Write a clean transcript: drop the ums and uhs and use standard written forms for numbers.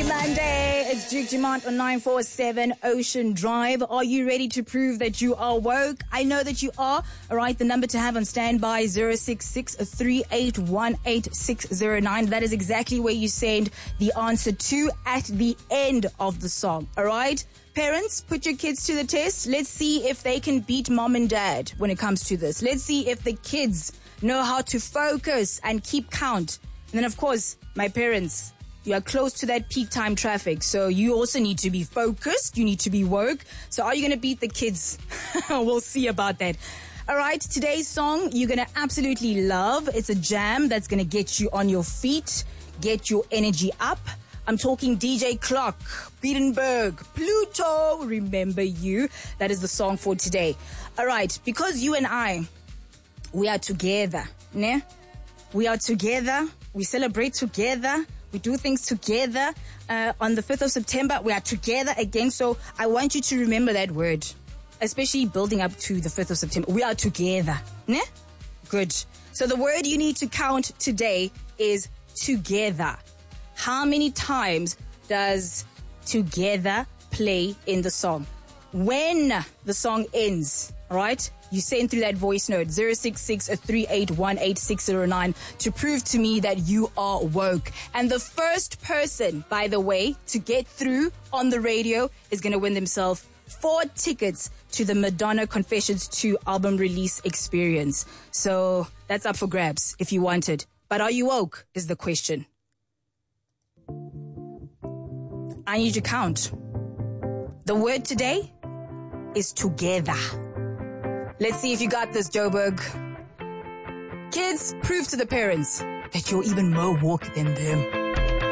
Monday. It's Duke Dumont on 947 Ocean Drive. Are you ready to prove that you are woke? I know that you are. All right, the number to have on standby, 066-3818-609. That is exactly where you send the answer to at the end of the song. All right? Parents, put your kids to the test. Let's see if they can beat mom and dad when it comes to this. Let's see if the kids know how to focus and keep count. And then, of course, my parents, you are close to that peak time traffic, so you also need to be focused. You need to be woke. So are you going to beat the kids? We'll see about that. All right, today's song you're going to absolutely love. It's a jam that's going to get you on your feet, get your energy up. I'm talking DJ Clock, Beatenberg, Pluto, Remember You. That is the song for today. All right, because you and I, we are together, ne? We are together. We celebrate together. We do things together. On the 5th of September, we are together again. So I want you to remember that word, especially building up to the 5th of September. We are together. Ne? Good. So the word you need to count today is together. How many times does together play in the song? When the song ends, all right? You send through that voice note, 066-3818-609, to prove to me that you are woke. And the first person, by the way, to get through on the radio is going to win themselves 4 tickets to the Madonna Confessions 2 album release experience. So that's up for grabs if you want it. But are you woke is the question. I need you to count. The word today is together. Let's see if you got this, Joburg. Kids, prove to the parents that you're even more woke than them.